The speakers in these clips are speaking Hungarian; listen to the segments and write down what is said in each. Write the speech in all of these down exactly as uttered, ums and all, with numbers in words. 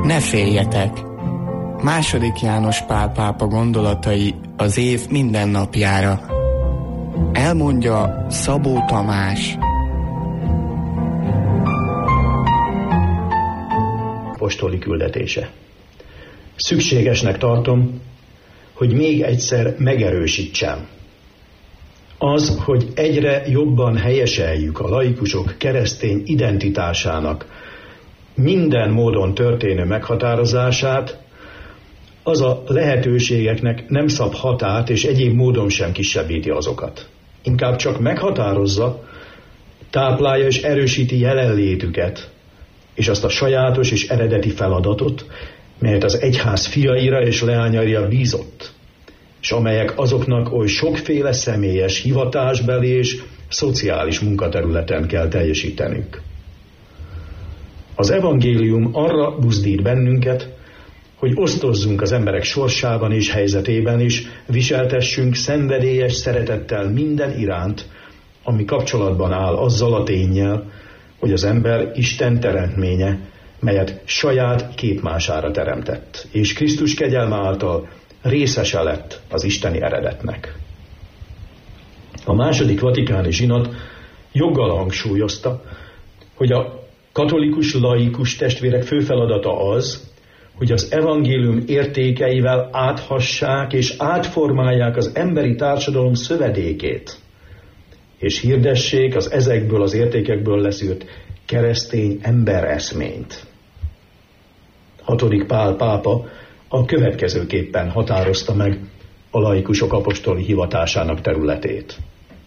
Ne féljetek! Második János Pál pápa gondolatai az év minden napjára. Elmondja Szabó Tamás. Apostoli küldetése. Szükségesnek tartom, hogy még egyszer megerősítsem. Az, hogy egyre jobban helyeseljük a laikusok keresztény identitásának minden módon történő meghatározását, az a lehetőségeknek nem szab határt, és egyéb módon sem kisebbíti azokat. Inkább csak meghatározza, táplálja és erősíti jelenlétüket, és azt a sajátos és eredeti feladatot, melyet az egyház fiaira és leányaira bízott, és amelyek azoknak oly sokféle személyes, hivatásbeli és szociális munkaterületen kell teljesítenünk. Az evangélium arra buzdít bennünket, hogy osztozzunk az emberek sorsában és helyzetében is, viseltessünk szenvedélyes szeretettel minden iránt, ami kapcsolatban áll azzal a ténnyel, hogy az ember Isten teremtménye, melyet saját képmására teremtett, és Krisztus kegyelme által részese lett az isteni eredetnek. A második vatikáni zsinat joggal hangsúlyozta, hogy a katolikus laikus testvérek fő feladata az, hogy az evangélium értékeivel áthassák és átformálják az emberi társadalom szövedékét, és hirdessék az ezekből az értékekből leszűrt keresztény embereszményt. Hatodik Pál pápa a következőképpen határozta meg a laikusok apostoli hivatásának területét.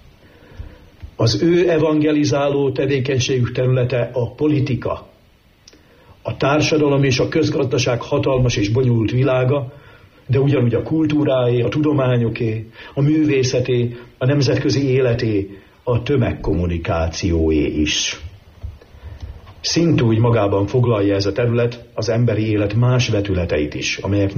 Az ő evangelizáló tevékenységük területe a politika, a társadalom és a közgazdaság hatalmas és bonyolult világa, de ugyanúgy a kultúráé, a tudományoké, a művészeté, a nemzetközi életé, a tömegkommunikációé is. Szintúgy magában foglalja ez a terület az emberi élet más vetületeit is, amelyek